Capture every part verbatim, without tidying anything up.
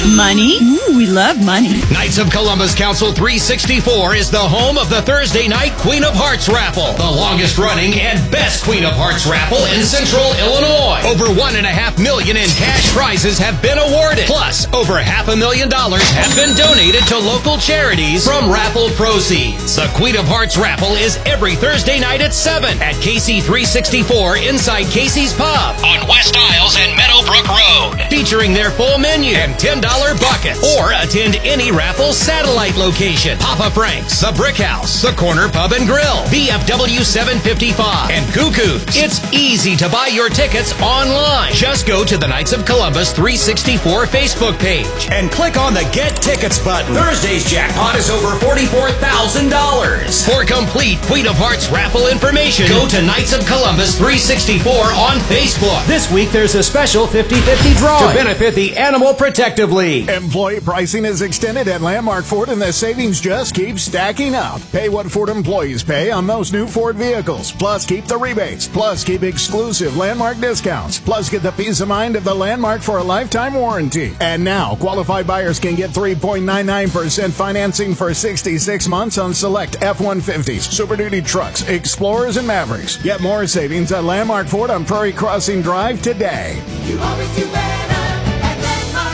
Money? Ooh, we love money. Knights of Columbus Council three sixty-four is the home of the Thursday night Queen of Hearts raffle, the longest running and best Queen of Hearts raffle in Central Illinois. Over one and a half million in cash prizes have been awarded. Plus, over half a million dollars have been donated to local charities from raffle proceeds. The Queen of Hearts raffle is every Thursday night at seven at K C three sixty-four inside Casey's Pub on West Isles and Meadowbrook Road, featuring their full menu and ten dollar buckets. Or attend any raffle satellite location: Papa Frank's, the Brick House, the Corner Pub and Grill, V F W seven fifty-five, and Cuckoo's. It's easy to buy your tickets online. Just go to the Knights of Columbus three sixty-four Facebook page and click on the Get Tickets button. Thursday's jackpot is over forty-four thousand dollars. For complete Queen of Hearts raffle information, go to Knights of Columbus three sixty-four on Facebook. This week there's a special fifty fifty draw to benefit the Animal Protective League. Employee pricing is extended at Landmark Ford, and the savings just keep stacking up. Pay what Ford employees pay on most new Ford vehicles. Plus, keep the rebates. Plus, keep exclusive Landmark discounts. Plus, get the peace of mind of the Landmark for a lifetime warranty. And now, qualified buyers can get three point nine nine percent financing for sixty-six months on select F one fifties, Super Duty trucks, Explorers, and Mavericks. Get more savings at Landmark Ford on Prairie Crossing Drive today. You always do better at Landmark.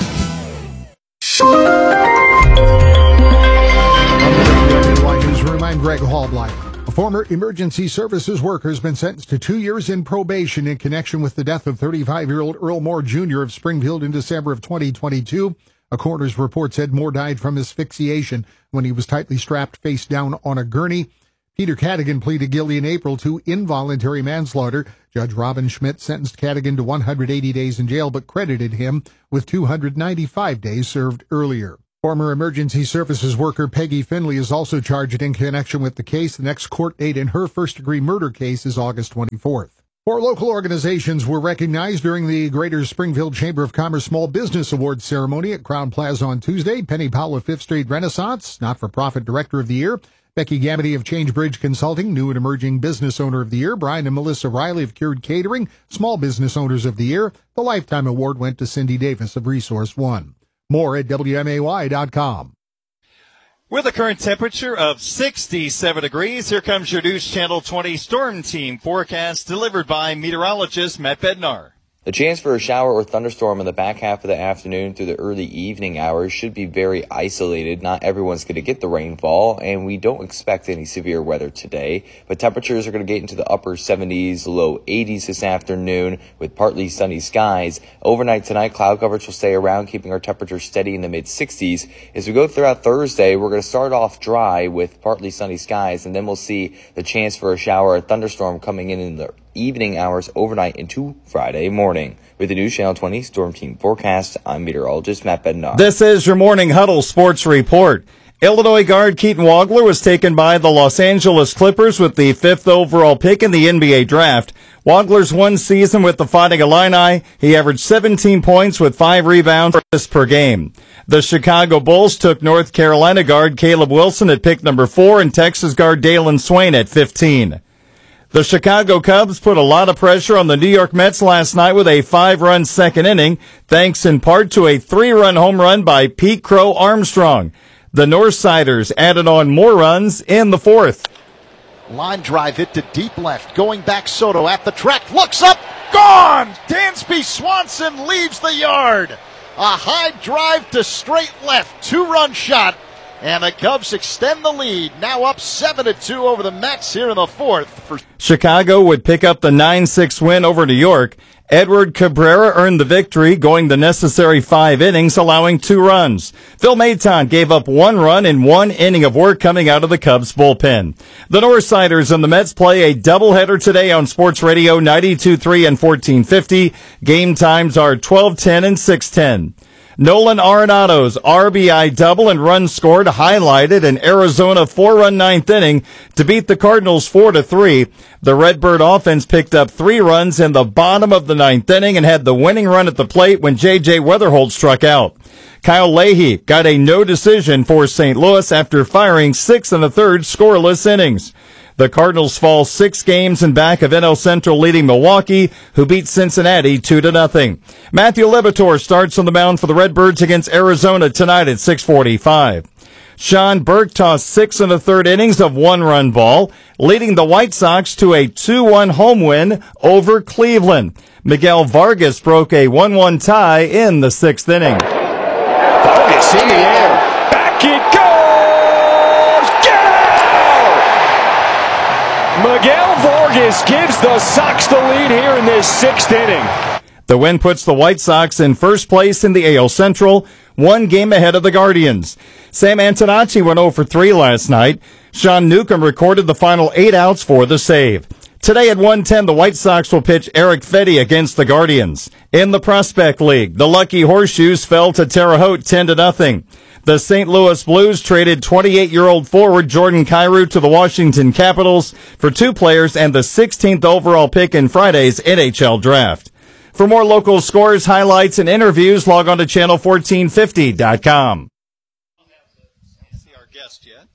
Newsroom, I'm Greg Hallbleich. A former emergency services worker has been sentenced to two years in probation in connection with the death of thirty-five-year-old Earl Moore Junior of Springfield in December of twenty twenty-two. A coroner's report said Moore died from asphyxiation when he was tightly strapped face down on a gurney. Peter Cadigan pleaded guilty in April to involuntary manslaughter. Judge Robin Schmidt sentenced Cadigan to one hundred eighty days in jail, but credited him with two hundred ninety-five days served earlier. Former emergency services worker Peggy Finley is also charged in connection with the case. The next court date in her first-degree murder case is August twenty-fourth. Four local organizations were recognized during the Greater Springfield Chamber of Commerce Small Business Awards ceremony at Crowne Plaza on Tuesday. Penny Powell of Fifth Street Renaissance, Not-for-Profit Director of the Year. Becky Gamity of ChangeBridge Consulting, New and Emerging Business Owner of the Year. Brian and Melissa Riley of Cured Catering, Small Business Owners of the Year. The Lifetime Award went to Cindy Davis of Resource One. More at W M A Y dot com. With a current temperature of sixty-seven degrees, here comes your News Channel twenty Storm Team forecast delivered by meteorologist Matt Bednar. The chance for a shower or thunderstorm in the back half of the afternoon through the early evening hours should be very isolated. Not everyone's going to get the rainfall, and we don't expect any severe weather today. But temperatures are going to get into the upper seventies, low eighties this afternoon with partly sunny skies. Overnight tonight, cloud coverage will stay around, keeping our temperature steady in the mid-sixties. As we go throughout Thursday, we're going to start off dry with partly sunny skies, and then we'll see the chance for a shower or thunderstorm coming in in the evening hours overnight into Friday morning. With the News Channel twenty Storm Team forecast, I'm meteorologist Matt Bednar. This is your Morning Huddle Sports Report. Illinois guard Keaton Wagler was taken by the Los Angeles Clippers with the fifth overall pick in the N B A draft. Wagler's one season with the Fighting Illini, he averaged seventeen points with five rebounds per game. The Chicago Bulls took North Carolina guard Caleb Wilson at pick number four and Texas guard Dalen Swain at fifteen. The Chicago Cubs put a lot of pressure on the New York Mets last night with a five-run second inning, thanks in part to a three-run home run by Pete Crow Armstrong. The Northsiders added on more runs in the fourth. Line drive hit to deep left. Going back, Soto at the track. Looks up. Gone! Dansby Swanson leaves the yard. A high drive to straight left. Two-run shot. And the Cubs extend the lead, now up seven to two over the Mets here in the fourth. For Chicago would pick up the nine six win over New York. Edward Cabrera earned the victory, going the necessary five innings, allowing two runs. Phil Maton gave up one run in one inning of work coming out of the Cubs bullpen. The Northsiders and the Mets play a doubleheader today on Sports Radio ninety-two point three and fourteen fifty. Game times are twelve ten and six ten. Nolan Arenado's R B I double and run scored highlighted an Arizona four-run ninth inning to beat the Cardinals four to three. The Redbird offense picked up three runs in the bottom of the ninth inning and had the winning run at the plate when J J Weatherholt struck out. Kyle Leahy got a no decision for Saint Louis after firing six and a third scoreless innings. The Cardinals fall six games in back of N L Central leading Milwaukee, who beat Cincinnati two to nothing. Matthew Liberatore starts on the mound for the Redbirds against Arizona tonight at six forty-five. Sean Burke tossed six and a third innings of one-run ball, leading the White Sox to a two one home win over Cleveland. Miguel Vargas broke a one one tie in the sixth inning. Vargas in the air. Back it goes. Get out! Miguel Vargas gives the Sox the lead here in this sixth inning. The win puts the White Sox in first place in the A L Central, one game ahead of the Guardians. Sam Antonacci went oh for three last night. Sean Newcomb recorded the final eight outs for the save. Today at one ten, the White Sox will pitch Eric Fedde against the Guardians. In the Prospect League, the Lucky Horseshoes fell to Terre Haute ten to nothing. The Saint Louis Blues traded twenty-eight-year-old forward Jordan Kyrou to the Washington Capitals for two players and the sixteenth overall pick in Friday's N H L Draft. For more local scores, highlights, and interviews, log on to channel fourteen fifty dot com. See our guest yet?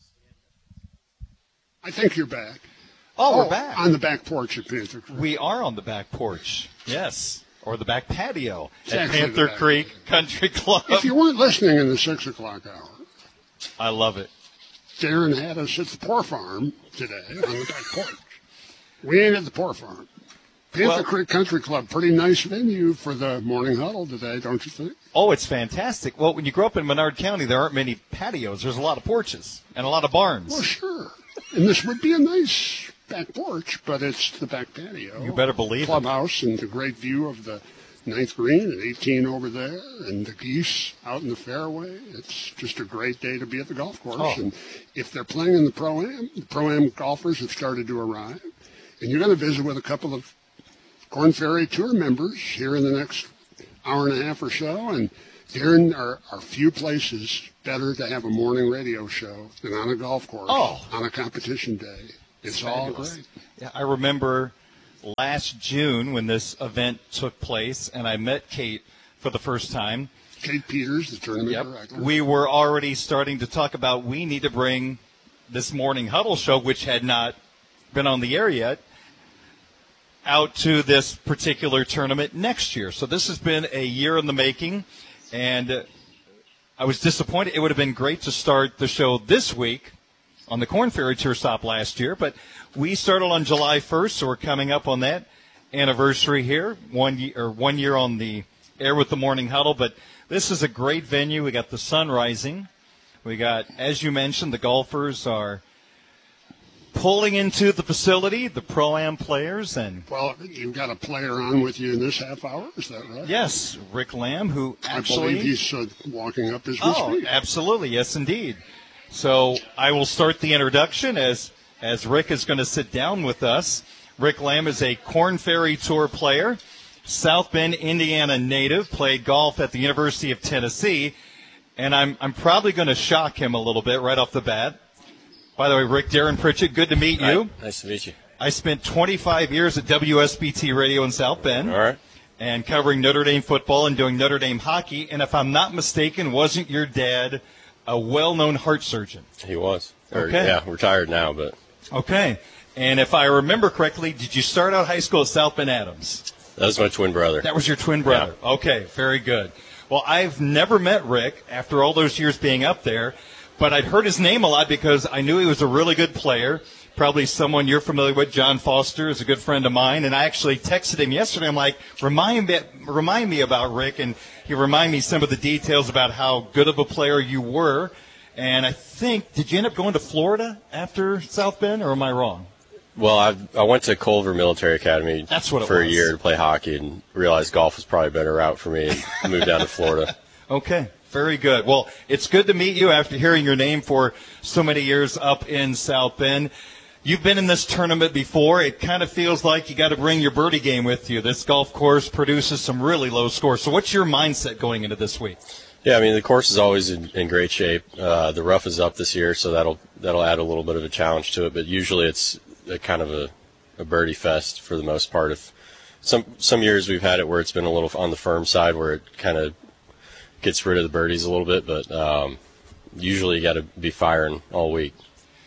I think you're back. Oh, oh, we're back. On the back porch at Panther Creek. We are on the back porch, yes. Or the back patio It's at actually Panther the back Creek patio. Country Club. If you weren't listening in the six o'clock hour, I love it. Darren had us at the Poor Farm today on the back porch. We ain't at the Poor Farm. Panther Well- Creek Country Club, pretty nice venue for the morning huddle today, don't you think? Oh, it's fantastic. Well, when you grow up in Menard County, there aren't many patios. There's a lot of porches and a lot of barns. Well, sure. And this would be a nice back porch, but it's the back patio. You better believe it. Clubhouse and the great view of the ninth green and eighteen over there and the geese out in the fairway. It's just a great day to be at the golf course. Oh. And if they're playing in the Pro-Am, the Pro-Am golfers have started to arrive. And you're going to visit with a couple of Corn Ferry Tour members here in the next hour and a half or so. And there are, are few places better to have a morning radio show than on a golf course Oh. on a competition day. It's all Fabulous. great. Yeah, I remember last June when this event took place, and I met Kate for the first time. Kate Peters, the tournament Yep. director. We were already starting to talk about we need to bring this morning huddle show, which had not been on the air yet, out to this particular tournament next year. So this has been a year in the making, and uh, I was disappointed. It would have been great to start the show this week on the Corn Ferry Tour stop last year, but we started on July first, so we're coming up on that anniversary here, one year, or one year on the air with the morning huddle. But this is a great venue. We got the sun rising. We got, as you mentioned, the golfers are pulling into the facility, the Pro-Am players, and Well, you've got a player on with you in this half hour, is that right? yes, Rick Lamb, who I actually believe he's uh, walking up as we Oh, speak. absolutely. Yes, indeed. So I will start the introduction as as Rick is going to sit down with us. Rick Lamb is a Corn Ferry Tour player, South Bend, Indiana native, played golf at the University of Tennessee, and I'm I'm probably going to shock him a little bit right off the bat. By the way, Rick, Darren Pritchett, good to meet you. Hi. Nice to meet you. I spent twenty-five years at W S B T Radio in South Bend. All right. And covering Notre Dame football and doing Notre Dame hockey. And if I'm not mistaken, wasn't your dad a well-known heart surgeon? He was. Or, Okay. Yeah, retired now, but Okay. And if I remember correctly, did you start out high school at South Bend Adams? that was my twin brother. That was your twin brother. Okay, very good. Well, I've never met Rick after all those years being up there, but I'd heard his name a lot because I knew he was a really good player. Probably someone you're familiar with. John Foster is a good friend of mine, and I actually texted him yesterday. I'm like, remind me, remind me about Rick, and he reminded me some of the details about how good of a player you were. And I think, did you end up going to Florida after South Bend, or am I wrong? Well, I I went to Culver Military Academy That's what it for was. a year to play hockey and realized golf was probably a better route for me and moved down to Florida. Okay, very good. Well, it's good to meet you after hearing your name for so many years up in South Bend. You've been in this tournament before. It kind of feels like you got to bring your birdie game with you. This golf course produces some really low scores. So what's your mindset going into this week? Yeah, I mean the course is always in, in great shape. Uh, the rough is up this year, so that'll that'll add a little bit of a challenge to it. But usually it's a kind of a, a birdie fest for the most part. If some some years we've had it where it's been a little on the firm side, where it kind of gets rid of the birdies a little bit. But um, usually you got to be firing all week.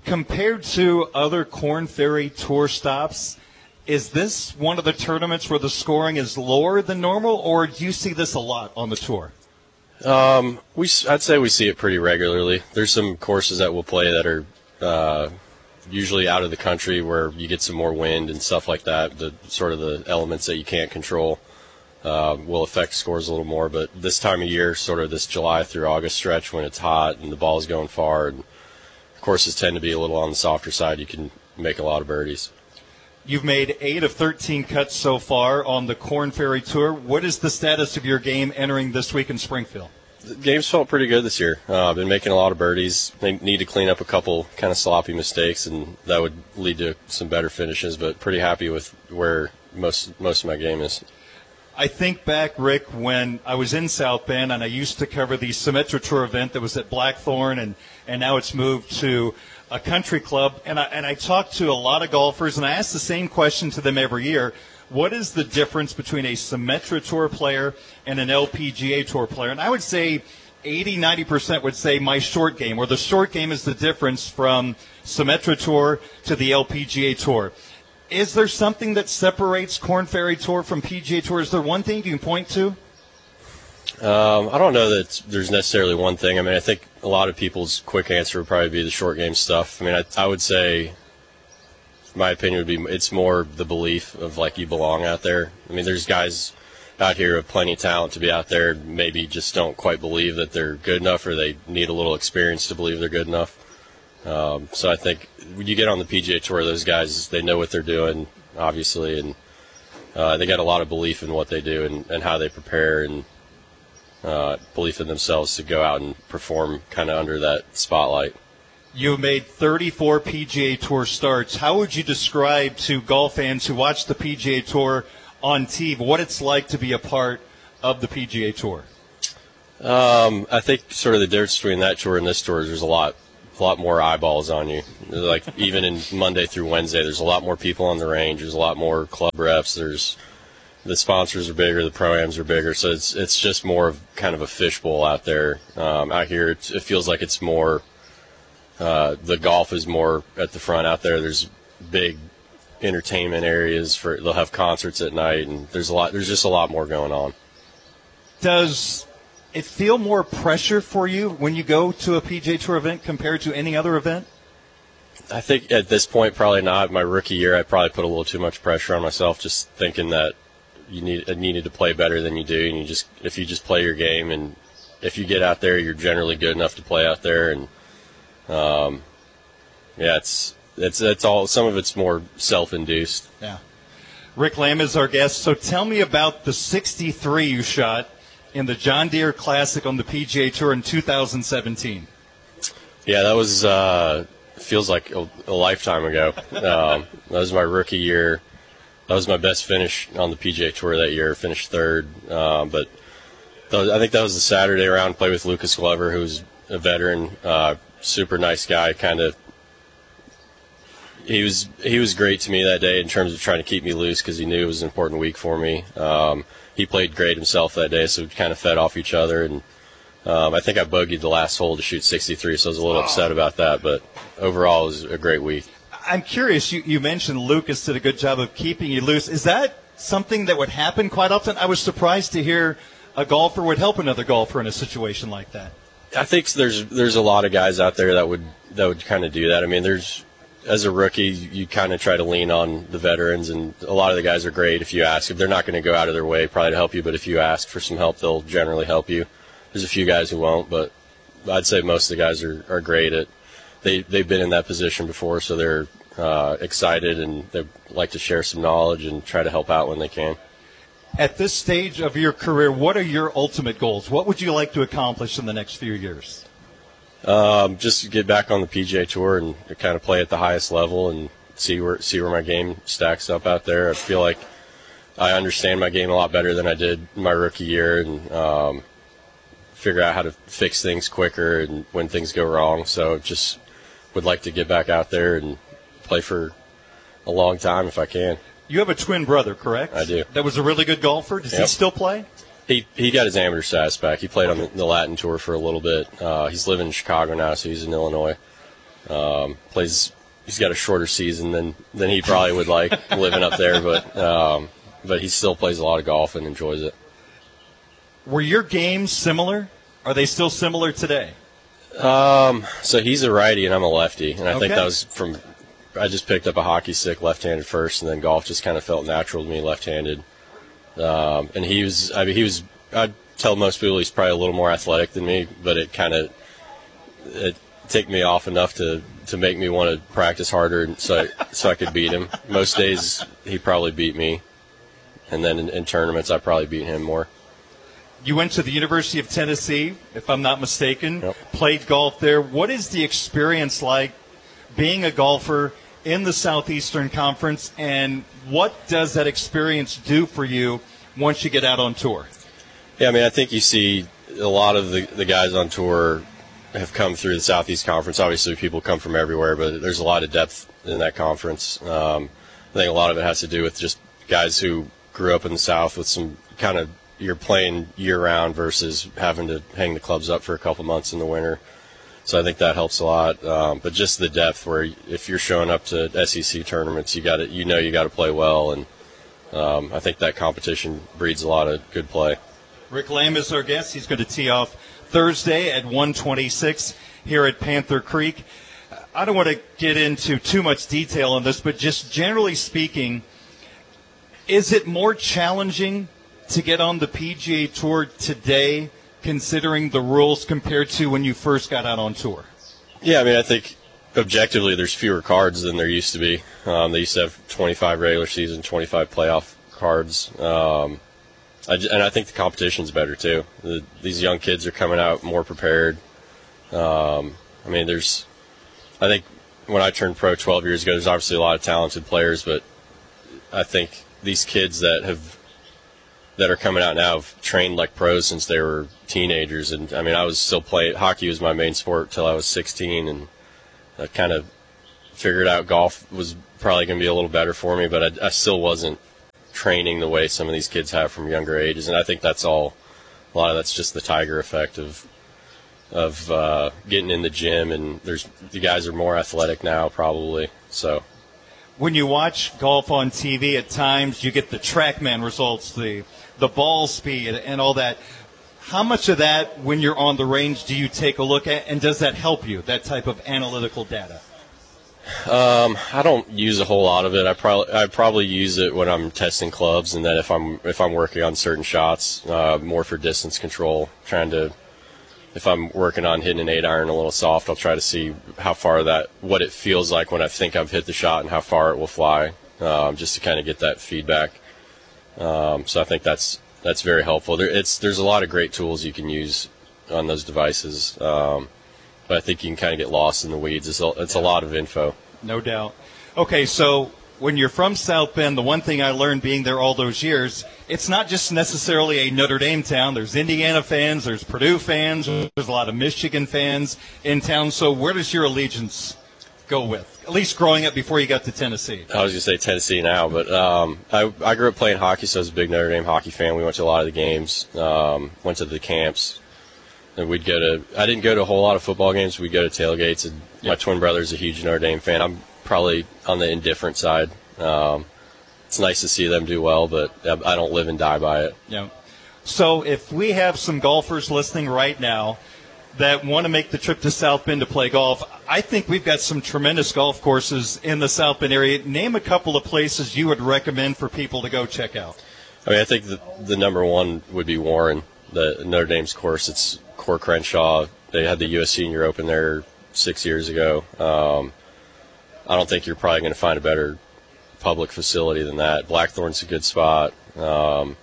Compared to other Korn Ferry Tour stops, is this one of the tournaments where the scoring is lower than normal, or do you see this a lot on the tour? Um, we I'd say we see it pretty regularly. There's some courses that we'll play that are uh, usually out of the country where you get some more wind and stuff like that. The sort of the elements that you can't control uh, will affect scores a little more. But this time of year, sort of this July through August stretch when it's hot and the ball's going far, and courses tend to be a little on the softer side, you can make a lot of birdies. You've made eight of thirteen cuts so far on the Korn Ferry Tour. What is the status of your game entering this week in Springfield? The game's felt pretty good this year. Uh, I've been making a lot of birdies. They need to clean up a couple kind of sloppy mistakes, and that would lead to some better finishes, but pretty happy with where most most of my game is. I think back, Rick, when I was in South Bend and I used to cover the Symetra Tour event that was at Blackthorn, and, and now it's moved to a country club. And I, and I talked to a lot of golfers, and I asked the same question to them every year. What is the difference between a Symetra Tour player and an L P G A Tour player? And I would say eighty, ninety percent would say my short game, or the short game is the difference from Symetra Tour to the L P G A Tour. Is there something that separates Korn Ferry Tour from P G A Tour? Is there one thing you can point to? Um, I don't know that it's, there's necessarily one thing. I mean, I think a lot of people's quick answer would probably be the short game stuff. I mean, I, I would say, my opinion would be it's more the belief of, like, you belong out there. I mean, there's guys out here with plenty of talent to be out there, maybe just don't quite believe that they're good enough, or they need a little experience to believe they're good enough. Um, so I think when you get on the P G A Tour, those guys, they know what they're doing, obviously, and uh, they got a lot of belief in what they do and, and how they prepare, and uh, belief in themselves to go out and perform kind of under that spotlight. You made thirty-four P G A Tour starts. How would you describe to golf fans who watch the P G A Tour on T V what it's like to be a part of the P G A Tour? Um, I think sort of the difference between that tour and this tour is there's a lot a lot more eyeballs on you. Like, even in Monday through Wednesday, there's a lot more people on the range. There's a lot more club reps. There's the sponsors are bigger, the pro-ams are bigger, so it's it's just more of kind of a fishbowl out there. Um, out here, it's, it feels like it's more. Uh, the golf is more at the front out there. There's big entertainment areas for. They'll have concerts at night, and there's a lot. There's just a lot more going on. Does it feel more pressure for you when you go to a P G A Tour event compared to any other event? I think at this point, probably not. My rookie year, I probably put a little too much pressure on myself, just thinking that you need needed to play better than you do, and you just if you just play your game, and if you get out there, you're generally good enough to play out there, and um, yeah, it's it's it's all some of it's more self-induced. Yeah. Rick Lamb is our guest. So tell me about the sixty-three you shot in the John Deere Classic on the P G A Tour in two thousand seventeen. Yeah, that was uh, feels like a, a lifetime ago. Um, that was my rookie year. That was my best finish on the P G A Tour that year. Finished third, um, but th- I think that was the Saturday round. Played with Lucas Glover, who's a veteran, uh, super nice guy. Kind of, he was he was great to me that day in terms of trying to keep me loose because he knew it was an important week for me. Um, he played great himself that day, so we kind of fed off each other. And um, I think I bogeyed the last hole to shoot sixty-three, so I was a little oh. upset about that. But overall, it was a great week. I'm curious, you, you mentioned Lucas did a good job of keeping you loose. Is that something that would happen quite often? I was surprised to hear a golfer would help another golfer in a situation like that. I think there's there's a lot of guys out there that would that would kind of do that. I mean, there's as a rookie, you kind of try to lean on the veterans, and a lot of the guys are great if you ask. If they're not going to go out of their way probably to help you, but if you ask for some help, they'll generally help you. There's a few guys who won't, but I'd say most of the guys are, are great at they they've been in that position before, so they're uh, excited and they like to share some knowledge and try to help out when they can. At this stage of your career, what are your ultimate goals? What would you like to accomplish in the next few years? Um, just to get back on the P G A Tour and kind of play at the highest level and see where see where my game stacks up out there. I feel like I understand my game a lot better than I did my rookie year, and um, figure out how to fix things quicker and when things go wrong. So just would like to get back out there and play for a long time if I can. You have a twin brother, correct? I do. That was a really good golfer. Does yep. he still play? He he got his amateur status back. He played on the, the Latin Tour for a little bit. Uh, he's living in Chicago now, so he's in Illinois. Um, plays. He's got a shorter season than, than he probably would like living up there, but um, but he still plays a lot of golf and enjoys it. Were your games similar? Are they still similar today? Um, so he's a righty and I'm a lefty, and I Okay. think that was from I just picked up a hockey stick left-handed first, and then golf just kind of felt natural to me left-handed. Um, and he was, I mean, he was. I'd tell most people he's probably a little more athletic than me, but it kind of it ticked me off enough to. to make me want to practice harder so I, so I could beat him. Most days he probably beat me, and then in, in tournaments I probably beat him more. You went to the University of Tennessee, if I'm not mistaken, Yep. played golf there. What is the experience like being a golfer in the Southeastern Conference, and what does that experience do for you once you get out on tour? Yeah, I mean, I think you see a lot of the, the guys on tour have come through the Southeast Conference. Obviously, people come from everywhere, but there's a lot of depth in that conference. Um, I think a lot of it has to do with just guys who grew up in the South with some kind of, you're playing year-round versus having to hang the clubs up for a couple months in the winter. So I think that helps a lot. Um, but just the depth, where if you're showing up to S E C tournaments, you got to, you know, you got to play well, and um, I think that competition breeds a lot of good play. Rick Lamb is our guest. He's going to tee off Thursday at one twenty-six here at Panther Creek. I don't want to get into too much detail on this, but just generally speaking, is it more challenging to get on the P G A Tour today, considering the rules, compared to when you first got out on tour? Yeah, I mean, I think objectively there's fewer cards than there used to be. Um, they used to have twenty-five regular season, twenty-five playoff cards. Um, I, and I think the competition's better, too. The, these young kids are coming out more prepared. Um, I mean, there's – I think when I turned pro twelve years ago, there's obviously a lot of talented players, but I think these kids that have – that are coming out now have trained like pros since they were teenagers. And, I mean, I was still playing – hockey was my main sport until I was sixteen, and I kind of figured out golf was probably going to be a little better for me, but I, I still wasn't training the way some of these kids have from younger ages. And I think that's all – a lot of that's just the Tiger effect of of uh, getting in the gym, and there's the guys are more athletic now probably. So when you watch golf on T V, at times you get the TrackMan results, the the ball speed and all that. How much of that, when you're on the range, do you take a look at, and does that help you, that type of analytical data? Um, I don't use a whole lot of it. I probably I probably use it when I'm testing clubs, and then if I'm if I'm working on certain shots, uh, more for distance control, trying to. If I'm working on hitting an eight iron a little soft, I'll try to see how far that, what it feels like when I think I've hit the shot and how far it will fly, um, just to kind of get that feedback. Um, so I think that's that's very helpful. There, it's there's a lot of great tools you can use on those devices, um, but I think you can kind of get lost in the weeds. It's a, it's a lot of info. No doubt. Okay, so when you're from South Bend, the one thing I learned being there all those years, it's not just necessarily a Notre Dame town. There's Indiana fans, there's Purdue fans, there's a lot of Michigan fans in town. So where does your allegiance go with, at least growing up before you got to Tennessee? I was going to say Tennessee now, but um, I, I grew up playing hockey, so I was a big Notre Dame hockey fan. We went to a lot of the games, um, went to the camps. And we'd go to, I didn't go to a whole lot of football games. We'd go to tailgates, and my yep. twin brother's a huge Notre Dame fan. I'm probably on the indifferent side. Um, it's nice to see them do well, but I don't live and die by it. Yeah. So if we have some golfers listening right now that want to make the trip to South Bend to play golf, I think we've got some tremendous golf courses in the South Bend area. Name a couple of places you would recommend for people to go check out. I mean, I think the, the number one would be Warren, the Notre Dame's course. It's Core Crenshaw. They had the U S Senior Open there six years ago. Um, I don't think you're probably going to find a better public facility than that. Blackthorn's a good spot. Um,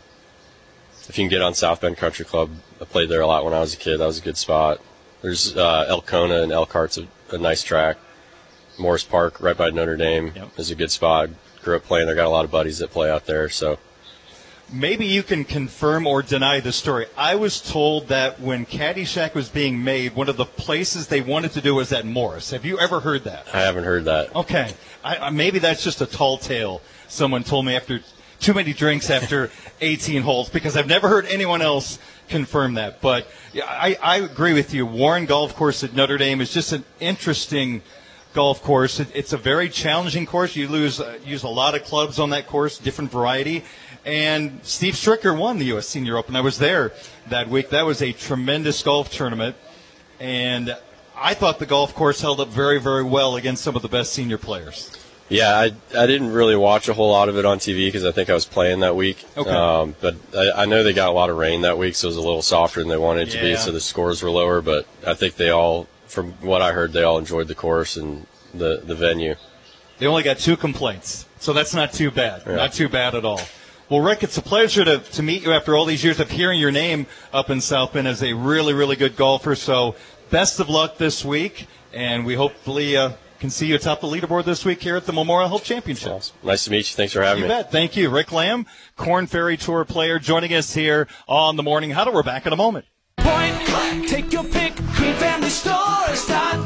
if you can get on South Bend Country Club, I played there a lot when I was a kid. That was a good spot. There's uh, Elkona and Elkhart's a, a nice track. Morris Park, right by Notre Dame, yep. is a good spot. Grew up playing there. Got a lot of buddies that play out there. So. Maybe you can confirm or deny the story. I was told that when Caddyshack was being made, one of the places they wanted to do was at Morris. Have you ever heard that? I haven't heard that. Okay. I, I, maybe that's just a tall tale someone told me after too many drinks after eighteen holes, because I've never heard anyone else confirm that. But yeah, I, I agree with you. Warren Golf Course at Notre Dame is just an interesting golf course. It, it's a very challenging course. You lose uh, use a lot of clubs on that course, different variety. And Steve Stricker won the U S Senior Open. I was there that week. That was a tremendous golf tournament. And I thought the golf course held up very, very well against some of the best senior players. Yeah, I, I didn't really watch a whole lot of it on T V because I think I was playing that week. Okay. Um, but I, I know they got a lot of rain that week, so it was a little softer than they wanted it to Yeah. be, so the scores were lower. But I think they all, from what I heard, they all enjoyed the course and the, the venue. They only got two complaints, so that's not too bad. Yeah. Not too bad at all. Well, Rick, it's a pleasure to, to meet you after all these years of hearing your name up in South Bend as a really, really good golfer. So best of luck this week, and we hopefully uh, can see you atop the leaderboard this week here at the Memorial Health Championship. Awesome. Nice to meet you. Thanks for having you me. You bet. Thank you. Rick Lamb, Korn Ferry Tour player, joining us here on the Morning Huddle. We're back in a moment. Point, take your pick, green family stores dot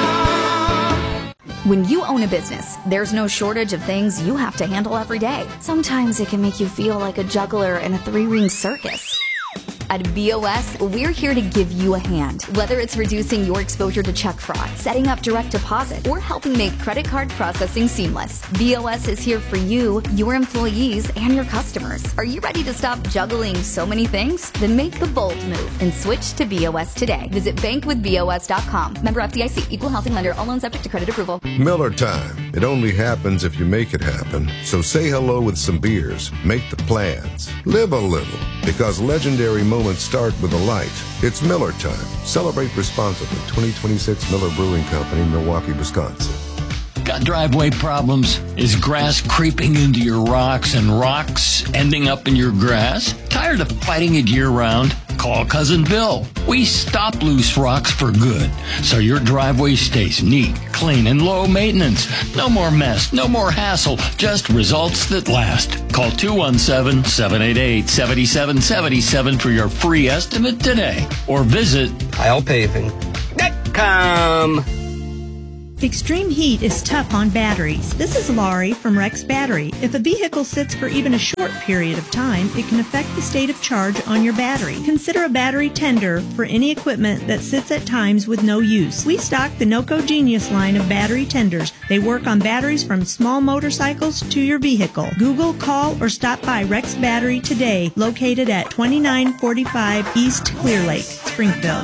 com. When you own a business, there's no shortage of things you have to handle every day. Sometimes it can make you feel like a juggler in a three-ring circus. At B O S, we're here to give you a hand. Whether it's reducing your exposure to check fraud, setting up direct deposit, or helping make credit card processing seamless, B O S is here for you, your employees, and your customers. Are you ready to stop juggling so many things? Then make the bold move and switch to B O S today. Visit bank with B O S dot com. Member F D I C. Equal housing lender. All loans subject to credit approval. Miller time. It only happens if you make it happen. So say hello with some beers. Make the plans. Live a little. Because legendary moments start with a light. It's Miller time. Celebrate responsibly. twenty twenty-six Miller Brewing Company, Milwaukee, Wisconsin. Got driveway problems? Is grass creeping into your rocks and rocks ending up in your grass? Tired of fighting it year-round? Call Cousin Bill. We stop loose rocks for good, so your driveway stays neat, clean, and low maintenance. No more mess, no more hassle, just results that last. Call two one seven, seven eight eight, seven seven seven seven for your free estimate today, or visit Kyle Paving dot com. Extreme heat is tough on batteries. This is Laurie from Rex Battery. If a vehicle sits for even a short period of time, it can affect the state of charge on your battery. Consider a battery tender for any equipment that sits at times with no use. We stock the NOCO Genius line of battery tenders. They work on batteries from small motorcycles to your vehicle. Google, call, or stop by Rex Battery today, located at twenty-nine forty-five East Clear Lake, Springfield.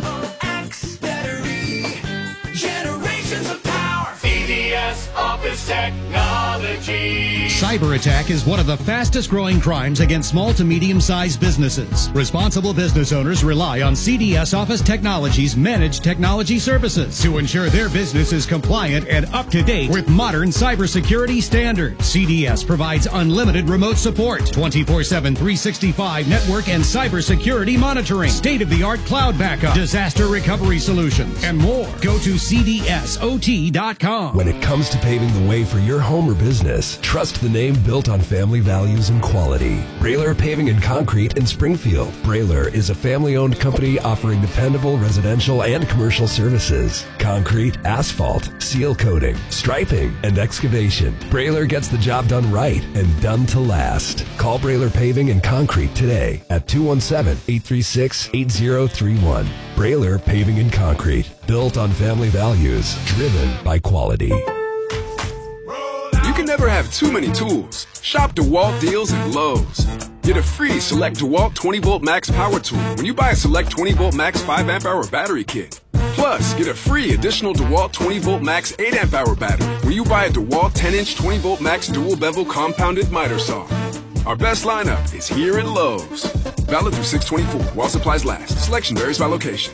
Office Technology. Cyber attack is one of the fastest growing crimes against small to medium sized businesses. Responsible business owners rely on C D S Office Technology's managed technology services to ensure their business is compliant and up to date with modern cybersecurity standards. C D S provides unlimited remote support, twenty-four seven, three sixty-five network and cybersecurity monitoring, state-of-the-art cloud backup, disaster recovery solutions, and more. Go to C D S O T dot com. When it comes to paving the way for your home or business, trust the name built on family values and quality. Brailer Paving and Concrete in Springfield. Brailer is a family-owned company offering dependable residential and commercial services. Concrete, asphalt, seal coating, striping, and excavation. Brailer gets the job done right and done to last. Call Brailer Paving and Concrete today at two one seven, eight three six, eight zero three one. Brailer Paving and Concrete. Built on family values, driven by quality. You can never have too many tools. Shop DeWalt deals at Lowe's. Get a free Select DeWalt twenty volt Max power tool when you buy a Select twenty volt Max five amp hour battery kit. Plus, get a free additional DeWalt twenty volt Max eight amp hour battery when you buy a DeWalt ten inch twenty volt Max dual bevel compounded miter saw. Our best lineup is here at Lowe's. Valid through six twenty-four while supplies last. Selection varies by location.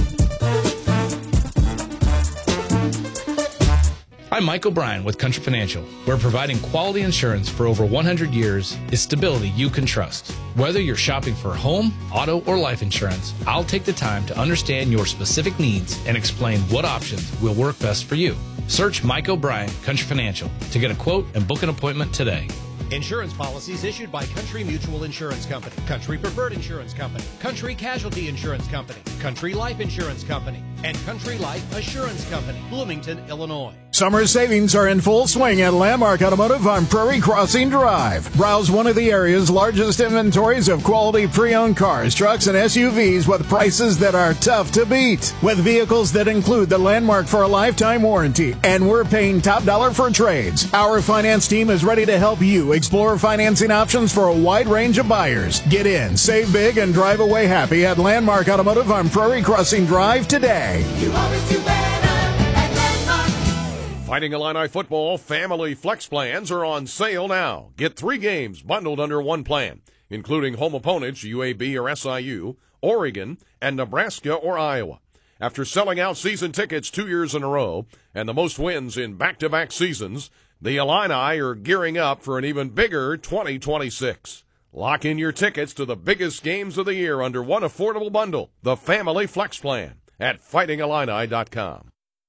I'm Mike O'Brien with Country Financial, where providing quality insurance for over one hundred years is stability you can trust. Whether you're shopping for home, auto, or life insurance, I'll take the time to understand your specific needs and explain what options will work best for you. Search Mike O'Brien Country Financial to get a quote and book an appointment today. Insurance policies issued by Country Mutual Insurance Company, Country Preferred Insurance Company, Country Casualty Insurance Company, Country Life Insurance Company, and Country Life Assurance Company, Bloomington, Illinois. Summer savings are in full swing at Landmark Automotive on Prairie Crossing Drive. Browse one of the area's largest inventories of quality pre-owned cars, trucks, and S U Vs with prices that are tough to beat. With vehicles that include the Landmark for a lifetime warranty, and we're paying top dollar for trades. Our finance team is ready to help you explore financing options for a wide range of buyers. Get in, save big, and drive away happy at Landmark Automotive on Prairie Crossing Drive today. You always do better at Landmark. Fighting Illini football family flex plans are on sale now. Get three games bundled under one plan, including home opponents U A B or S I U, Oregon, and Nebraska or Iowa. After selling out season tickets two years in a row and the most wins in back-to-back seasons, the Illini are gearing up for an even bigger twenty twenty-six. Lock in your tickets to the biggest games of the year under one affordable bundle, the Family Flex Plan, at fighting illini dot com.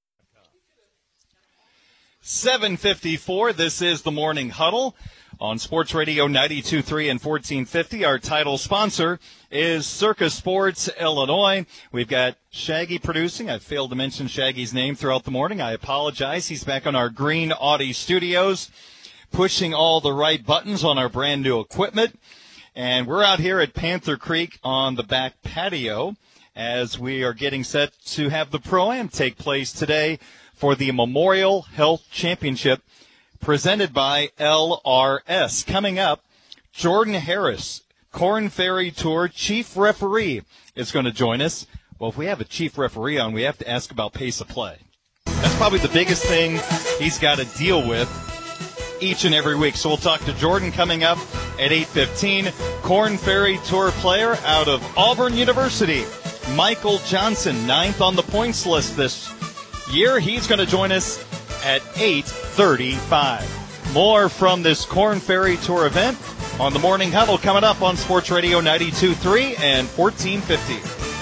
seven fifty-four, this is the Morning Huddle on Sports Radio ninety-two point three and fourteen fifty. Our title sponsor is Circus Sports Illinois. We've got Shaggy producing. I failed to mention Shaggy's name throughout the morning. I apologize. He's back on our Green Audi studios, pushing all the right buttons on our brand new equipment. And we're out here at Panther Creek on the back patio as we are getting set to have the Pro-Am take place today for the Memorial Health Championship presented by L R S. Coming up, Jordan Harris, Korn Ferry Tour chief referee, is going to join us. Well, if we have a chief referee on, we have to ask about pace of play. That's probably the biggest thing he's got to deal with each and every week. So we'll talk to Jordan coming up at eight fifteen. Korn Ferry Tour player out of Auburn University, Michael Johnson, ninth on the points list this year. He's going to join us at eight thirty-five. More from this Korn Ferry Tour event on the Morning Huddle coming up on Sports Radio ninety-two point three and fourteen fifty.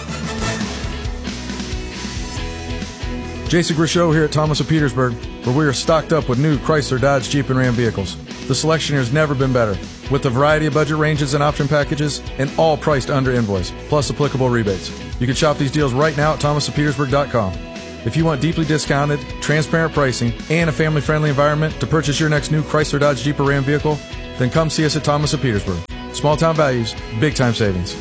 Jason Grishow here at Thomas of Petersburg, where we are stocked up with new Chrysler, Dodge, Jeep, and Ram vehicles. The selection here has never been better, with a variety of budget ranges and option packages, and all priced under invoice, plus applicable rebates. You can shop these deals right now at thomas of petersburg dot com. If you want deeply discounted, transparent pricing, and a family-friendly environment to purchase your next new Chrysler, Dodge, Jeep, or Ram vehicle, then come see us at Thomas of Petersburg. Small-town values, big-time savings.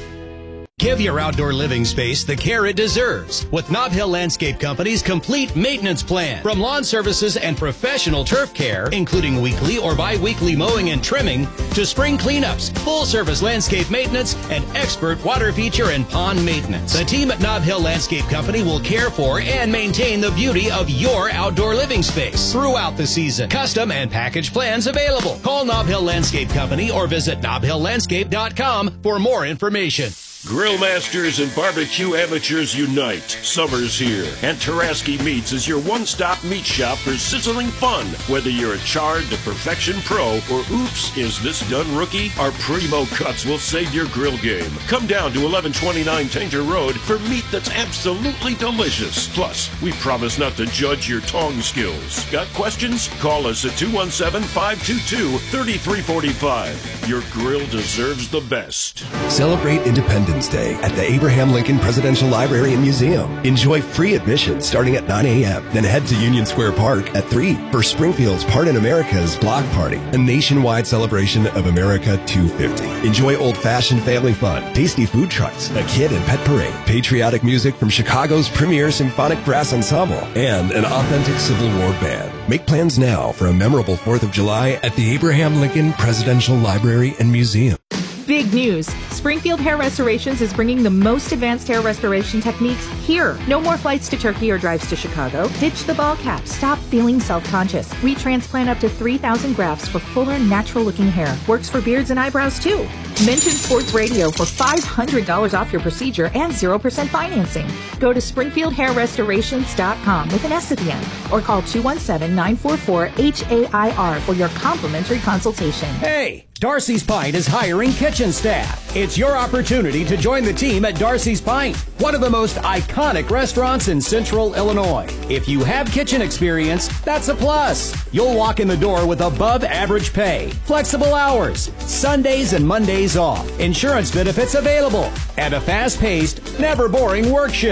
Give your outdoor living space the care it deserves with Nob Hill Landscape Company's complete maintenance plan. From lawn services and professional turf care, including weekly or bi-weekly mowing and trimming, to spring cleanups, full-service landscape maintenance, and expert water feature and pond maintenance. The team at Nob Hill Landscape Company will care for and maintain the beauty of your outdoor living space throughout the season. Custom and package plans available. Call Nob Hill Landscape Company or visit nob hill landscape dot com for more information. Grill masters and barbecue amateurs unite. Summer's here, and Taraski Meats is your one-stop meat shop for sizzling fun. Whether you're a charred to perfection pro or oops, is this done rookie? Our primo cuts will save your grill game. Come down to eleven twenty-nine Tanger Road for meat that's absolutely delicious. Plus, we promise not to judge your tong skills. Got questions? Call us at two one seven, five two two, three three four five. Your grill deserves the best. Celebrate Independence Day at the Abraham Lincoln Presidential Library and Museum. Enjoy free admission starting at nine a.m. Then head to Union Square Park at three for Springfield's Part in America's Block Party, a nationwide celebration of America two fifty. Enjoy old-fashioned family fun, tasty food trucks, a kid and pet parade, patriotic music from Chicago's premier symphonic brass ensemble, and an authentic Civil War band. Make plans now for a memorable fourth of July at the Abraham Lincoln Presidential Library and Museum. Big news. Springfield Hair Restorations is bringing the most advanced hair restoration techniques here. No more flights to Turkey or drives to Chicago. Ditch the ball cap. Stop feeling self-conscious. We transplant up to three thousand grafts for fuller, natural-looking hair. Works for beards and eyebrows, too. Mention Sports Radio for five hundred dollars off your procedure and zero percent financing. Go to springfield hair restorations dot com with an S at the end or call two one seven, nine four four, H A I R for your complimentary consultation. Hey! Darcy's Pint is hiring kitchen staff. It's your opportunity to join the team at Darcy's Pint, one of the most iconic restaurants in Central Illinois. If you have kitchen experience, that's a plus. You'll walk in the door with above average pay, flexible hours, Sundays and Mondays off, insurance benefits available, and a fast-paced, never boring work shift.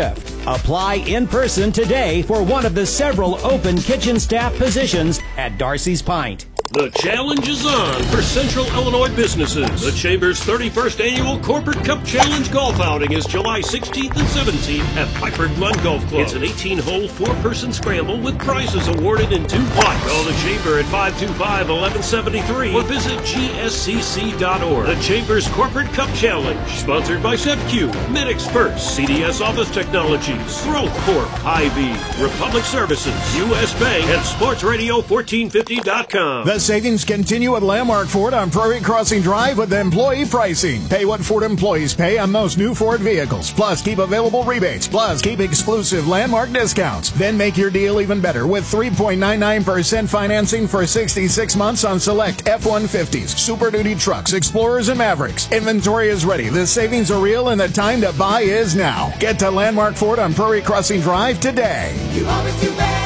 Apply in person today for one of the several open kitchen staff positions at Darcy's Pint. The challenge is on for Central Illinois businesses. The Chamber's thirty-first Annual Corporate Cup Challenge Golf Outing is July sixteenth and seventeenth at Piper Glen Golf Club. It's an eighteen-hole, four-person scramble with prizes awarded in two flights. Call the Chamber at five two five, one one seven three or visit G S C C dot org. The Chamber's Corporate Cup Challenge, sponsored by SevQ, Medix First, C D S Office Technologies, Growth Corp, Hy-Vee, Republic Services, U S Bank, and Sports Radio fourteen fifty dot com. The savings continue at Landmark Ford on Prairie Crossing Drive with employee pricing. Pay what Ford employees pay on most new Ford vehicles. Plus, keep available rebates. Plus, keep exclusive Landmark discounts. Then make your deal even better with three point nine nine percent financing for sixty-six months on select F one fifties, Super Duty trucks, Explorers, and Mavericks. Inventory is ready. The savings are real, and the time to buy is now. Get to Landmark Ford on Prairie Crossing Drive today. You always do better.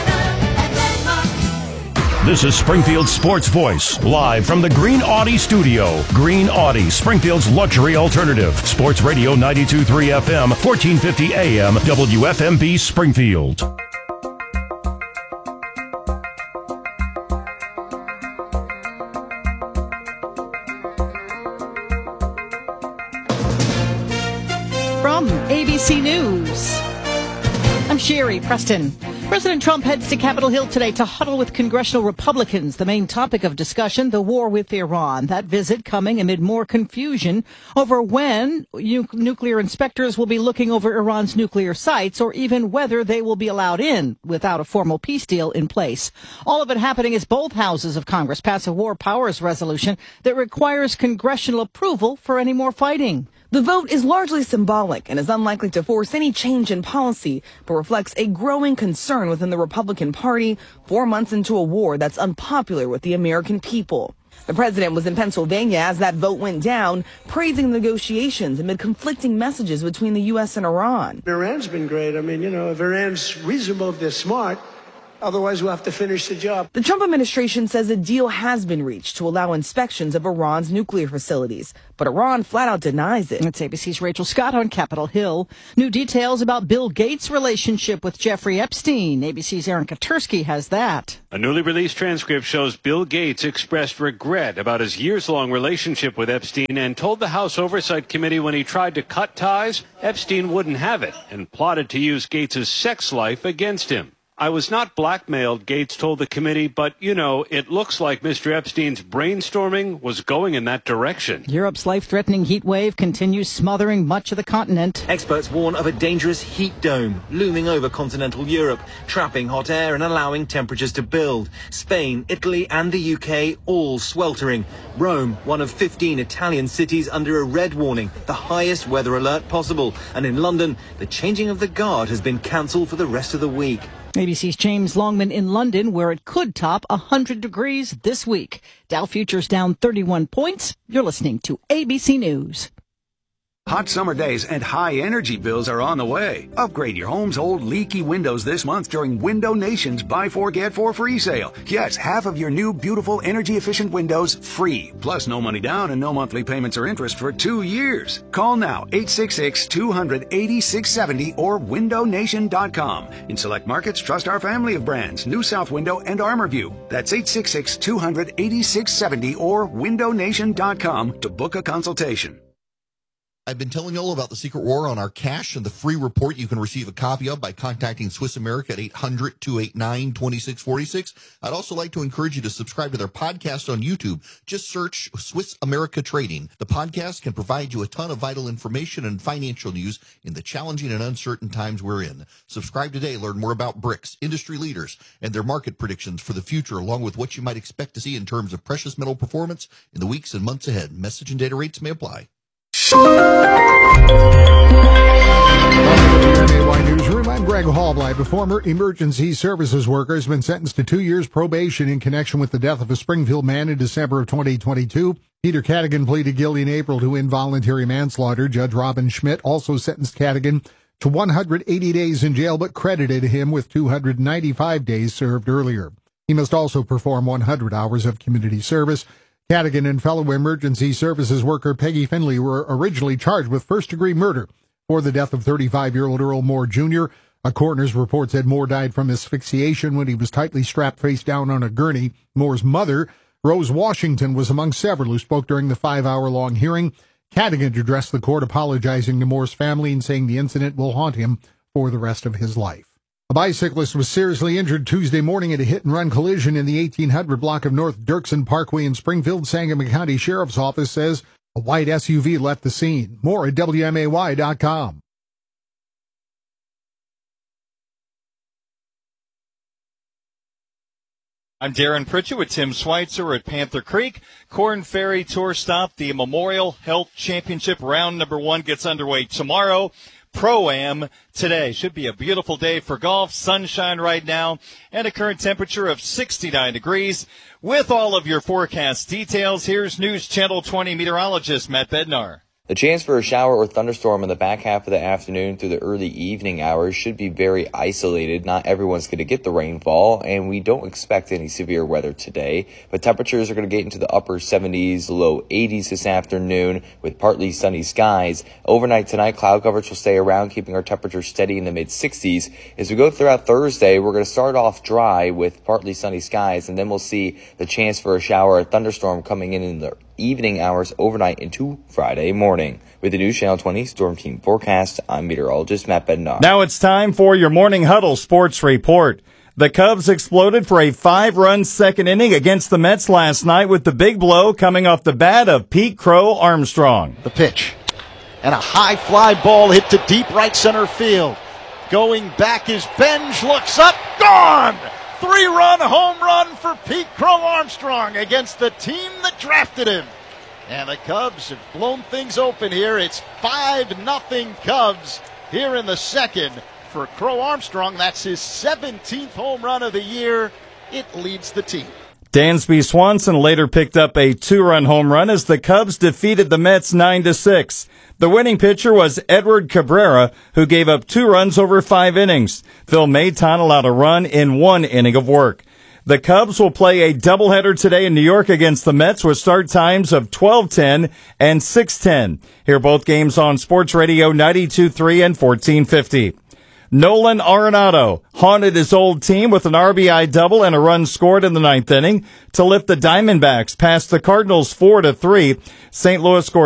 This is Springfield's Sports Voice, live from the Green Audi studio. Green Audi, Springfield's luxury alternative. Sports Radio ninety-two point three F M, fourteen fifty A M, W F M B Springfield. From A B C News, I'm Sherry Preston. President Trump heads to Capitol Hill today to huddle with congressional Republicans. The main topic of discussion, the war with Iran. That visit coming amid more confusion over when u- nuclear inspectors will be looking over Iran's nuclear sites, or even whether they will be allowed in without a formal peace deal in place. All of it happening as both houses of Congress pass a war powers resolution that requires congressional approval for any more fighting. The vote is largely symbolic and is unlikely to force any change in policy, but reflects a growing concern within the Republican Party four months into a war that's unpopular with the American people. The president was in Pennsylvania as that vote went down, praising negotiations amid conflicting messages between the U S and Iran. Iran's been great. I mean, you know, if Iran's reasonable, if they're smart, otherwise we'll have to finish the job. The Trump administration says a deal has been reached to allow inspections of Iran's nuclear facilities, but Iran flat out denies it. That's A B C's Rachel Scott on Capitol Hill. New details about Bill Gates' relationship with Jeffrey Epstein. A B C's Aaron Katursky has that. A newly released transcript shows Bill Gates expressed regret about his years-long relationship with Epstein and told the House Oversight Committee when he tried to cut ties, Epstein wouldn't have it and plotted to use Gates' sex life against him. I was not blackmailed, Gates told the committee, but, you know, it looks like Mister Epstein's brainstorming was going in that direction. Europe's life-threatening heat wave continues smothering much of the continent. Experts warn of a dangerous heat dome looming over continental Europe, trapping hot air and allowing temperatures to build. Spain, Italy and the U K all sweltering. Rome, one of fifteen Italian cities under a red warning, the highest weather alert possible. And in London, the changing of the guard has been cancelled for the rest of the week. A B C's James Longman in London, where it could top one hundred degrees this week. Dow futures down thirty-one points. You're listening to A B C News. Hot summer days and high energy bills are on the way. Upgrade your home's old leaky windows this month during Window Nation's Buy Four Get Four free sale. Yes, half of your new beautiful energy efficient windows free. Plus no money down and no monthly payments or interest for two years. Call now eight six six, two hundred, eighty-six seventy or window nation dot com. In select markets, trust our family of brands, New South Window and ArmorView. That's eight six six, two hundred, eighty-six seventy or window nation dot com to book a consultation. I've been telling you all about the secret war on our cash and the free report you can receive a copy of by contacting Swiss America at eight hundred, two eight nine, two six four six. I'd also like to encourage you to subscribe to their podcast on YouTube. Just search Swiss America Trading. The podcast can provide you a ton of vital information and financial news in the challenging and uncertain times we're in. Subscribe today. Learn more about BRICS, industry leaders, and their market predictions for the future, along with what you might expect to see in terms of precious metal performance in the weeks and months ahead. Message and data rates may apply. Newsroom, I'm Greg Hallblight. A former emergency services worker has been sentenced to two years probation in connection with the death of a Springfield man in December of twenty twenty-two. Peter Cadigan pleaded guilty in April to involuntary manslaughter. Judge Robin Schmidt also sentenced Cadigan to one hundred eighty days in jail, but credited him with two hundred ninety-five days served earlier. He must also perform one hundred hours of community service. Cadigan and fellow emergency services worker Peggy Finley were originally charged with first-degree murder for the death of thirty-five-year-old Earl Moore Junior A coroner's report said Moore died from asphyxiation when he was tightly strapped face down on a gurney. Moore's mother, Rose Washington, was among several who spoke during the five-hour-long hearing. Cadigan addressed the court apologizing to Moore's family and saying the incident will haunt him for the rest of his life. A bicyclist was seriously injured Tuesday morning at a hit-and-run collision in the eighteen hundred block of North Dirksen Parkway in Springfield. Sangamon County Sheriff's Office says a white S U V left the scene. More at W M A Y dot com. I'm Darren Pritchett with Tim Schweitzer at Panther Creek. Corn Ferry Tour Stop, the Memorial Health Championship round number one gets underway tomorrow. Pro-Am today. Should be a beautiful day for golf. Sunshine right now and a current temperature of sixty-nine degrees. With all of your forecast details, here's News Channel twenty meteorologist Matt Bednar. The chance for a shower or thunderstorm in the back half of the afternoon through the early evening hours should be very isolated. Not everyone's going to get the rainfall, and we don't expect any severe weather today. But temperatures are going to get into the upper seventies, low eighties this afternoon with partly sunny skies. Overnight tonight, cloud coverage will stay around, keeping our temperature steady in the mid-sixties. As we go throughout Thursday, we're going to start off dry with partly sunny skies, and then we'll see the chance for a shower or thunderstorm coming in in the evening hours overnight into Friday morning. With the News Channel twenty Storm Team forecast, I'm meteorologist Matt Bednar. Now it's time for your Morning Huddle Sports Report. The Cubs exploded for a five-run second inning against the Mets last night with the big blow coming off the bat of Pete Crow Armstrong. The pitch. And a high fly ball hit to deep right center field. Going back is Benj, looks up, gone! Three-run home run for Pete Crow Armstrong against the team that drafted him. And the Cubs have blown things open here. It's five nothing Cubs here in the second for Crow Armstrong. That's his seventeenth home run of the year. It leads the team. Dansby Swanson later picked up a two-run home run as the Cubs defeated the Mets nine to six. The winning pitcher was Edward Cabrera, who gave up two runs over five innings. Phil Maton allowed a run in one inning of work. The Cubs will play a doubleheader today in New York against the Mets with start times of twelve ten and six ten. Hear both games on Sports Radio ninety-two point three and fourteen fifty. Nolan Arenado haunted his old team with an R B I double and a run scored in the ninth inning to lift the Diamondbacks past the Cardinals four to three. Saint Louis scored